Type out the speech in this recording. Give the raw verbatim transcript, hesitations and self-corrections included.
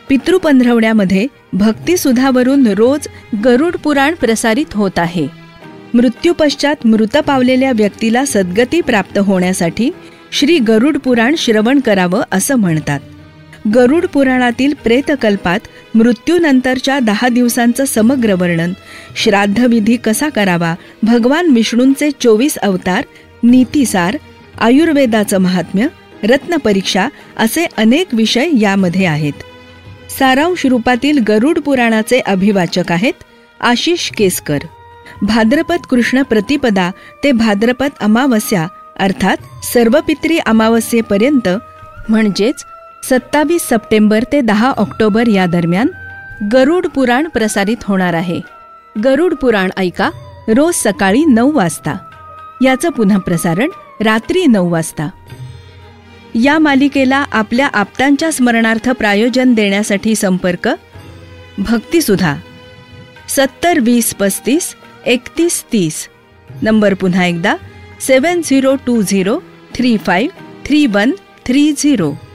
पितृपंधरवड्यामध्ये भक्तिसुधावरून रोज गरुड पुराण प्रसारित होत आहे. मृत्यूपश्चात मृत पावलेल्या व्यक्तीला सद्गती प्राप्त होण्यासाठी श्री गरुड पुराण श्रवण करावं असं म्हणतात. गरुड पुराणातील प्रेतकल्पात मृत्यूनंतरच्या दहा दिवसांचं समग्र वर्णन, श्राद्धविधी कसा करावा, भगवान विष्णूंचे चोवीस अवतार, नीतिसार, आयुर्वेदाचं महात्म्य, रत्नपरीक्षा असे अनेक विषय यामध्ये आहेत. सारांश रूपातील गरुड पुराणाचे अभिवाचक आहेत आशिष केसकर. भाद्रपद कृष्ण प्रतिपदा ते भाद्रपद अमावस्या अर्थात सर्वपित्री अमावस्येपर्यंत म्हणजेच सत्तावीस सप्टेंबर ते दहा ऑक्टोबर या दरम्यान गरुड पुराण प्रसारित होणार आहे. गरुड पुराण ऐका रोज सकाळी नऊ वाजता. याचं पुन्हा प्रसारण रात्री नऊ वाजता. या मालिकेला आपल्या आप्तांच्या स्मरणार्थ प्रायोजन देण्यासाठी संपर्क भक्तिसुधा सत्तर वीस पस्तीस एकतीस तीस. नंबर पुन्हा एकदा सेवन zero to zero three five three one three zero.